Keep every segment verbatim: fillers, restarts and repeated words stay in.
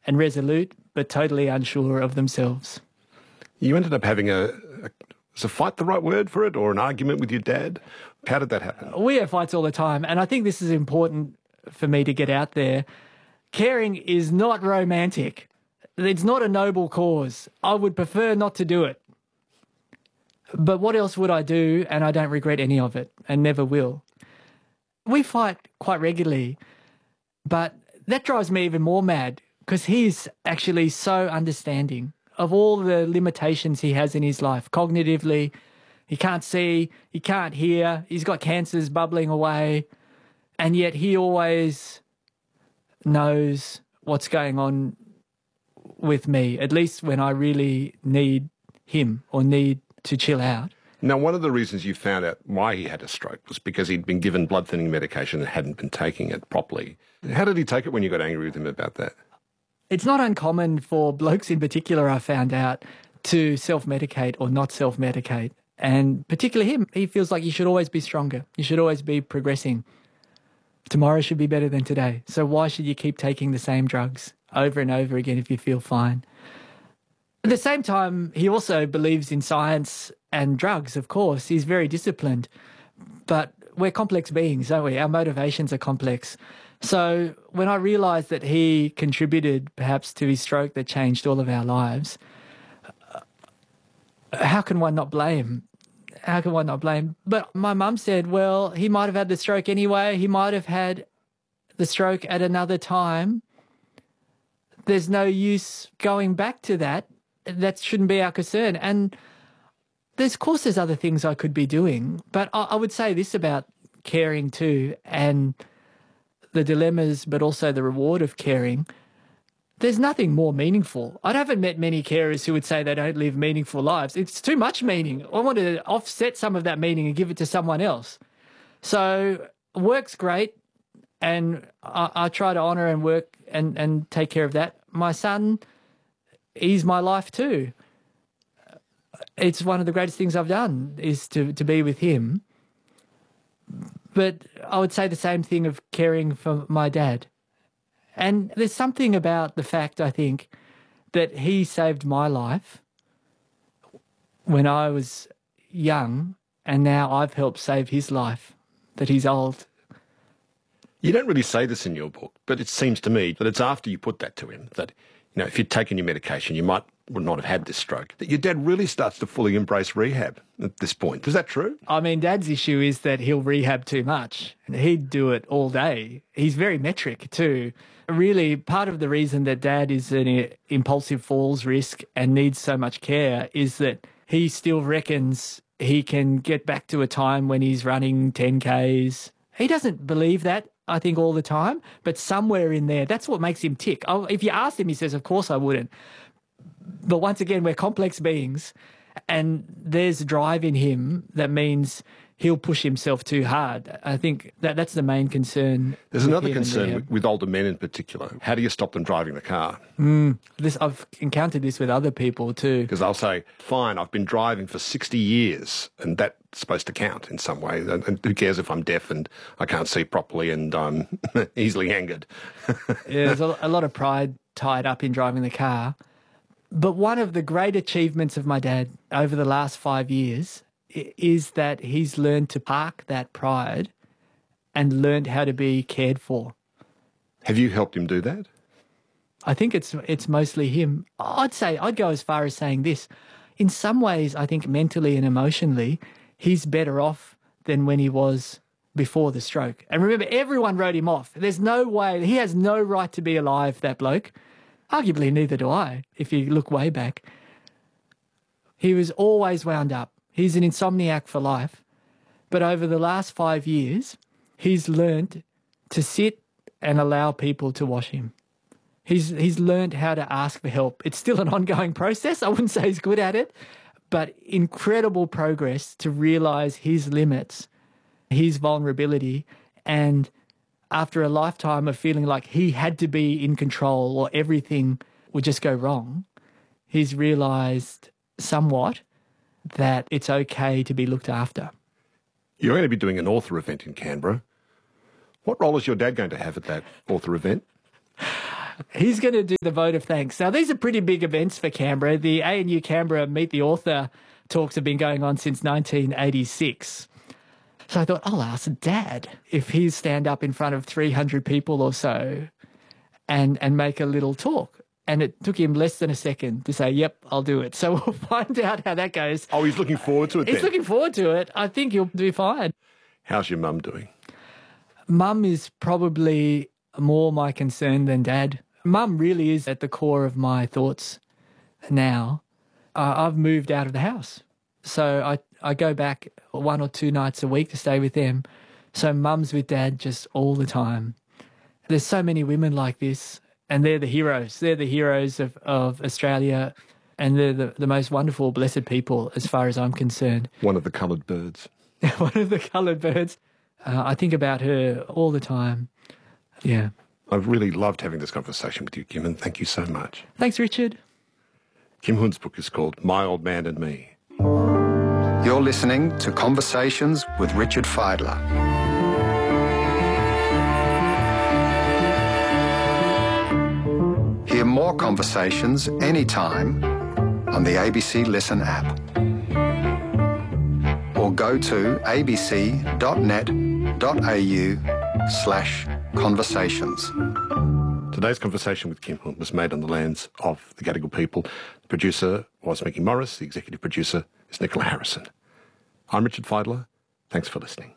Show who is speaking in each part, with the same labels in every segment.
Speaker 1: and resolute, but totally unsure of themselves.
Speaker 2: You ended up having a, a is a fight the right word for it, or an argument with your dad? How did that happen?
Speaker 1: We have fights all the time, and I think this is important for me to get out there. Caring is not romantic. It's not a noble cause. I would prefer not to do it. But what else would I do? And I don't regret any of it, and never will. We fight quite regularly, but that drives me even more mad because he's actually so understanding of all the limitations he has in his life. Cognitively, he can't see, he can't hear, he's got cancers bubbling away, and yet he always knows what's going on with me, at least when I really need him or need to chill out.
Speaker 2: Now, one of the reasons you found out why he had a stroke was because he'd been given blood-thinning medication and hadn't been taking it properly. How did he take it when you got angry with him about that?
Speaker 1: It's not uncommon for blokes in particular, I found out, to self-medicate or not self-medicate. And particularly him, he feels like you should always be stronger. You should always be progressing. Tomorrow should be better than today. So why should you keep taking the same drugs over and over again if you feel fine? At the same time, he also believes in science and drugs, of course. He's very disciplined. But we're complex beings, aren't we? Our motivations are complex. So when I realised that he contributed perhaps to his stroke that changed all of our lives, how can one not blame? How can one not blame? But my mum said, well, he might have had the stroke anyway. He might have had the stroke at another time. There's no use going back to that. That shouldn't be our concern. And there's, of course, there's other things I could be doing. But I, I would say this about caring too, and the dilemmas, but also the reward of caring. There's nothing more meaningful. I haven't met many carers who would say they don't live meaningful lives. It's too much meaning. I want to offset some of that meaning and give it to someone else. So work's great, and I, I try to honour and work and, and take care of that. My son, he's my life too. It's one of the greatest things I've done is to, to be with him. But I would say the same thing of caring for my dad. And there's something about the fact, I think, that he saved my life when I was young, and now I've helped save his life, that he's old.
Speaker 2: You don't really say this in your book, but it seems to me that it's after you put that to him that, you know, if you'd taken your medication, you might would not have had this stroke, that your dad really starts to fully embrace rehab at this point. Is that true?
Speaker 1: I mean, Dad's issue is that he'll rehab too much. He'd do it all day. He's very metric too. Really, part of the reason that Dad is an impulsive falls risk and needs so much care is that he still reckons he can get back to a time when he's running ten Ks. He doesn't believe that, I think, all the time, but somewhere in there, that's what makes him tick. Oh, if you ask him, he says, of course I wouldn't. But once again, we're complex beings, and there's drive in him that means he'll push himself too hard. I think that that's the main concern.
Speaker 2: There's another concern with, with older men in particular. How do you stop them driving the car?
Speaker 1: Mm, this I've encountered this with other people too.
Speaker 2: Because they'll say, fine, I've been driving for sixty years, and that's supposed to count in some way. And, and who cares if I'm deaf and I can't see properly and I'm easily angered?
Speaker 1: Yeah, there's a, a lot of pride tied up in driving the car. But one of the great achievements of my dad over the last five years is that he's learned to park that pride and learned how to be cared for.
Speaker 2: Have you helped him do that?
Speaker 1: I think it's it's mostly him. I'd say, I'd go as far as saying this. In some ways, I think mentally and emotionally, he's better off than when he was before the stroke. And remember, everyone wrote him off. There's no way, he has no right to be alive, that bloke. Arguably, neither do I, if you look way back. He was always wound up. He's an insomniac for life. But over the last five years, he's learnt to sit and allow people to wash him. He's, he's learnt how to ask for help. It's still an ongoing process. I wouldn't say he's good at it, but incredible progress to realise his limits, his vulnerability, and after a lifetime of feeling like he had to be in control or everything would just go wrong, he's realised somewhat that it's okay to be looked after.
Speaker 2: You're going to be doing an author event in Canberra. What role is your dad going to have at that author event?
Speaker 1: He's going to do the vote of thanks. Now, these are pretty big events for Canberra. The A N U Canberra Meet the Author talks have been going on since nineteen eighty-six. So I thought, I'll ask Dad if he'd stand up in front of three hundred people or so and, and make a little talk. And it took him less than a second to say, yep, I'll do it. So we'll find out how that goes.
Speaker 2: Oh, he's looking forward to it
Speaker 1: He's
Speaker 2: then.
Speaker 1: looking forward to it. I think he'll do fine.
Speaker 2: How's your mum doing?
Speaker 1: Mum is probably more my concern than Dad. Mum really is at the core of my thoughts now. Uh, I've moved out of the house. So I, I go back one or two nights a week to stay with them. So Mum's with Dad just all the time. There's so many women like this, and they're the heroes. They're the heroes of, of Australia, and they're the, the most wonderful, blessed people as far as I'm concerned.
Speaker 2: One of the coloured birds.
Speaker 1: One of the coloured birds. Uh, I think about her all the time. Yeah.
Speaker 2: I've really loved having this conversation with you, Kim, and thank you so much.
Speaker 1: Thanks, Richard.
Speaker 2: Kim Hun's book is called My Old Man and Me.
Speaker 3: You're listening to Conversations with Richard Fidler. Hear more conversations anytime on the A B C Listen app. Or go to abc.net.au slash conversations.
Speaker 2: Today's conversation with Kim Hun was made on the lands of the Gadigal people. The producer was Mickey Morris. The executive producer is Nicola Harrison. I'm Richard Fidler. Thanks for listening.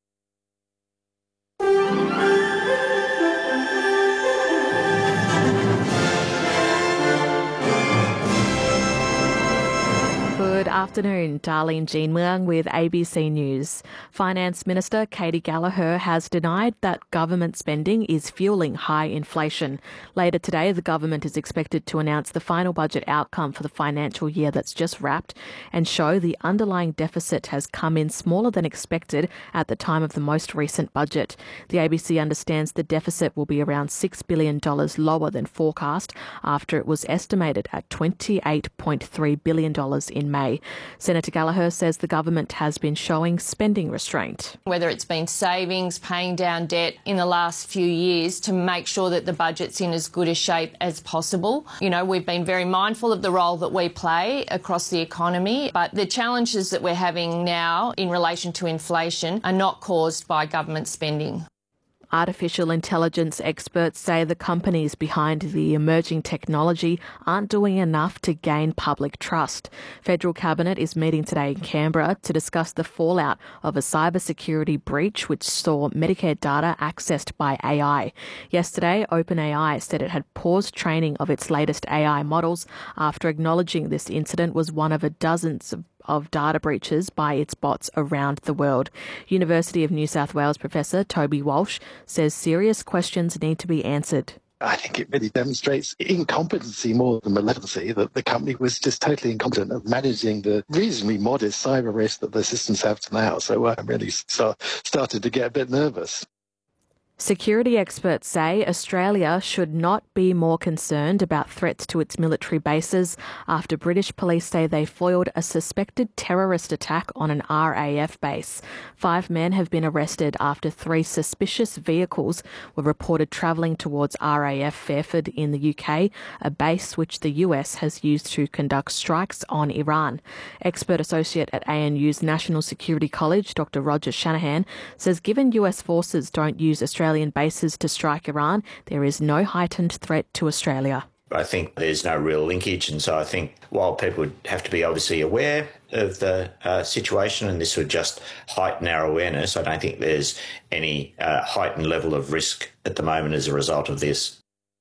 Speaker 4: Good afternoon, Darlene Jean Muang with A B C News. Finance Minister Katy Gallagher has denied that government spending is fueling high inflation. Later today, the government is expected to announce the final budget outcome for the financial year that's just wrapped and show the underlying deficit has come in smaller than expected at the time of the most recent budget. The A B C understands the deficit will be around six billion dollars lower than forecast after it was estimated at twenty-eight point three billion dollars in May. Senator Gallagher says the government has been showing spending restraint.
Speaker 5: Whether it's been savings, paying down debt in the last few years to make sure that the budget's in as good a shape as possible. You know, we've been very mindful of the role that we play across the economy, but the challenges that we're having now in relation to inflation are not caused by government spending.
Speaker 4: Artificial intelligence experts say the companies behind the emerging technology aren't doing enough to gain public trust. Federal Cabinet is meeting today in Canberra to discuss the fallout of a cybersecurity breach which saw Medicare data accessed by A I. Yesterday, OpenAI said it had paused training of its latest A I models after acknowledging this incident was one of a dozens of of data breaches by its bots around the world. University of New South Wales professor Toby Walsh says serious questions need to be answered.
Speaker 6: I think it really demonstrates incompetency more than malevolence, that the company was just totally incompetent of managing the reasonably modest cyber risk that the systems have now. So I really start, started to get a bit nervous.
Speaker 4: Security experts say Australia should not be more concerned about threats to its military bases after British police say they foiled a suspected terrorist attack on an R A F base. Five men have been arrested after three suspicious vehicles were reported travelling towards R A F Fairford in the U K, a base which the U S has used to conduct strikes on Iran. Expert associate at A N U's National Security College, Doctor Roger Shanahan, says given U S forces don't use Australian bases to strike Iran, there is no heightened threat to Australia.
Speaker 7: I think there's no real linkage, and so I think while people would have to be obviously aware of the uh, situation, and this would just heighten our awareness, I don't think there's any uh, heightened level of risk at the moment as a result of this.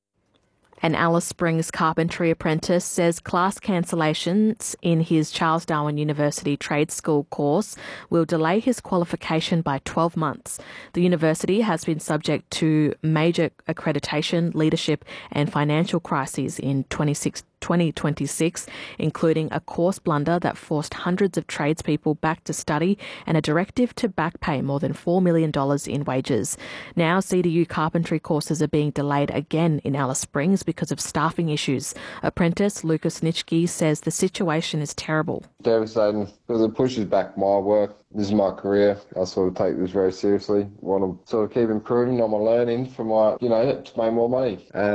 Speaker 4: An Alice Springs carpentry apprentice says class cancellations in his Charles Darwin University Trade School course will delay his qualification by twelve months. The university has been subject to major accreditation, leadership and financial crises in twenty twenty-six, including a course blunder that forced hundreds of tradespeople back to study and a directive to back pay more than four million dollars in wages. Now C D U carpentry courses are being delayed again in Alice Springs because of staffing issues. Apprentice Lucas Nitschke says the situation is terrible.
Speaker 8: Devastating because it pushes back my work. This is my career. I sort of take this very seriously. Want to sort of keep improving on my learning for my, you know, to make more money. And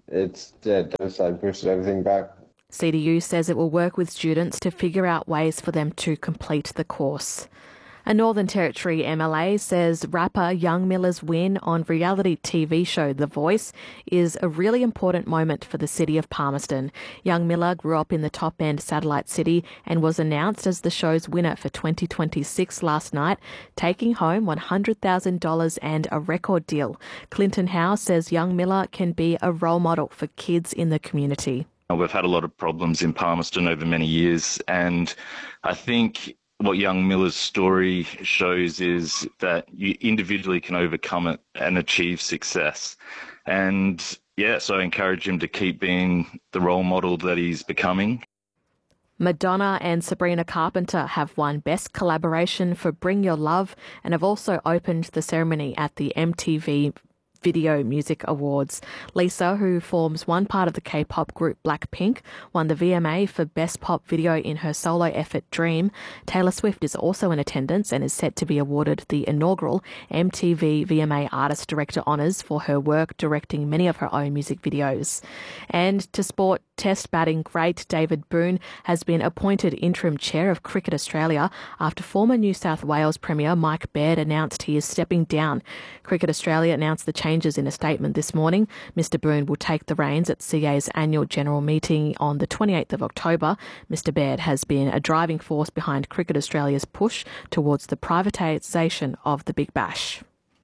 Speaker 8: it's yeah, devastating, pushes everything back.
Speaker 4: C D U says it will work with students to figure out ways for them to complete the course. A Northern Territory M L A says rapper Young Miller's win on reality T V show The Voice is a really important moment for the city of Palmerston. Young Miller grew up in the top-end satellite city and was announced as the show's winner for twenty twenty-six last night, taking home one hundred thousand dollars and a record deal. Clinton Howe says Young Miller can be a role model for kids in the community.
Speaker 9: We've had a lot of problems in Palmerston over many years, and I think what Young Miller's story shows is that you individually can overcome it and achieve success. And yeah, so I encourage him to keep being the role model that he's becoming.
Speaker 4: Madonna and Sabrina Carpenter have won Best Collaboration for Bring Your Love and have also opened the ceremony at the M T V Video Music Awards. Lisa, who forms one part of the K-pop group Blackpink, won the V M A for Best Pop Video in her solo effort Dream. Taylor Swift is also in attendance and is set to be awarded the inaugural M T V V M A Artist Director Honours for her work directing many of her own music videos. And to sport, Test batting great David Boon has been appointed interim chair of Cricket Australia after former New South Wales Premier Mike Baird announced he is stepping down. Cricket Australia announced the changes in a statement this morning. Mister Boon will take the reins at C A's annual general meeting on the twenty-eighth of October. Mister Baird has been a driving force behind Cricket Australia's push towards the privatisation of the Big Bash.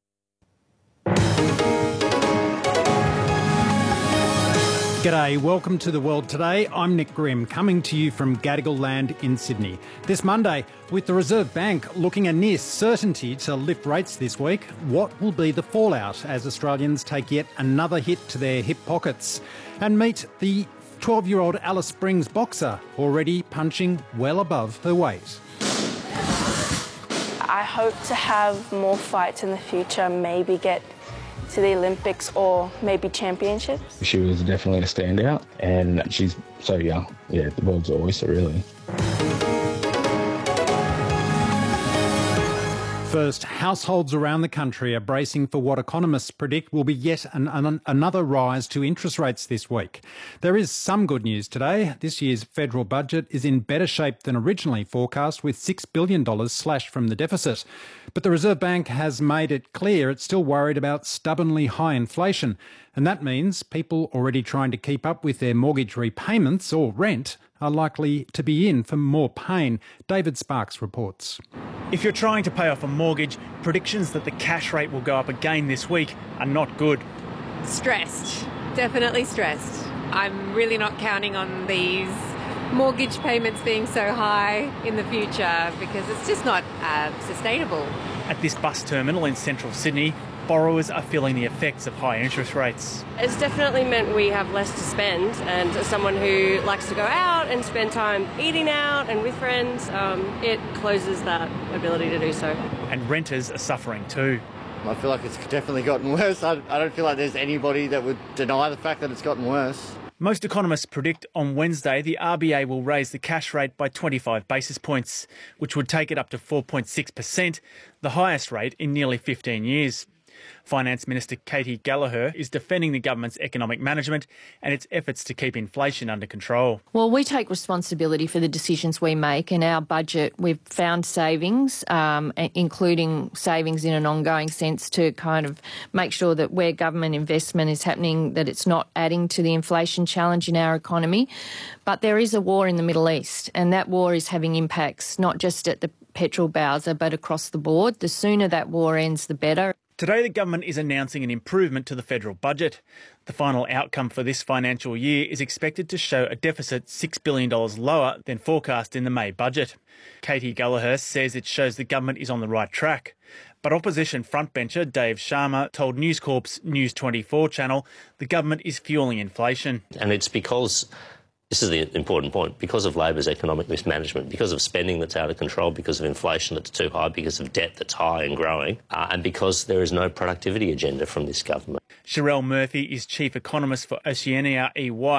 Speaker 10: G'day, welcome to The World Today. I'm Nick Grimm, coming to you from Gadigal Land in Sydney. This Monday, with the Reserve Bank looking a near certainty to lift rates this week, what will be the fallout as Australians take yet another hit to their hip pockets? And meet the twelve-year-old Alice Springs boxer, already punching well above her weight.
Speaker 11: I hope to have more fights in the future, maybe get to the Olympics or maybe championships.
Speaker 12: She was definitely a standout, and she's so young. Yeah, the world's oyster, really.
Speaker 10: First, households around the country are bracing for what economists predict will be yet an, an, another rise to interest rates this week. There is some good news today. This year's federal budget is in better shape than originally forecast, with six billion dollars slashed from the deficit. But the Reserve Bank has made it clear it's still worried about stubbornly high inflation. And that means people already trying to keep up with their mortgage repayments or rent are likely to be in for more pain. David Sparks reports.
Speaker 13: If you're trying to pay off a mortgage, predictions that the cash rate will go up again this week are not good.
Speaker 14: Stressed, definitely stressed. I'm really not counting on these mortgage payments being so high in the future because it's just not uh, sustainable.
Speaker 13: At this bus terminal in central Sydney, borrowers are feeling the effects of high interest rates.
Speaker 15: It's definitely meant we have less to spend, and as someone who likes to go out and spend time eating out and with friends, um, it closes that ability to do so.
Speaker 13: And renters are suffering too.
Speaker 16: I feel like it's definitely gotten worse. I, I don't feel like there's anybody that would deny the fact that it's gotten worse.
Speaker 13: Most economists predict on Wednesday the R B A will raise the cash rate by twenty-five basis points, which would take it up to four point six percent, the highest rate in nearly fifteen years. Finance Minister Katie Gallagher is defending the government's economic management and its efforts to keep inflation under control.
Speaker 5: Well, we take responsibility for the decisions we make. In our budget, we've found savings, um, including savings in an ongoing sense to kind of make sure that where government investment is happening, that it's not adding to the inflation challenge in our economy. But there is a war in the Middle East, and that war is having impacts not just at the petrol bowser but across the board. The sooner that war ends, the better.
Speaker 13: Today, the government is announcing an improvement to the federal budget. The final outcome for this financial year is expected to show a deficit six billion dollars lower than forecast in the May budget. Katie Gallagher says it shows the government is on the right track. But opposition frontbencher Dave Sharma told News Corp's News twenty-four channel the government is fuelling inflation.
Speaker 17: And it's because... This is the important point. Because of Labor's economic mismanagement, because of spending that's out of control, because of inflation that's too high, because of debt that's high and growing, uh, and because there is no productivity agenda from this government.
Speaker 13: Sherelle Murphy is chief economist for Oceania E Y.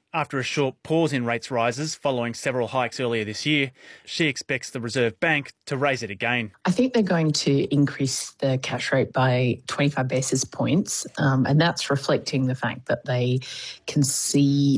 Speaker 13: After a short pause in rates rises following several hikes earlier this year, she expects the Reserve Bank to raise it again.
Speaker 18: I think they're going to increase the cash rate by twenty-five basis points, um, and that's reflecting the fact that they can see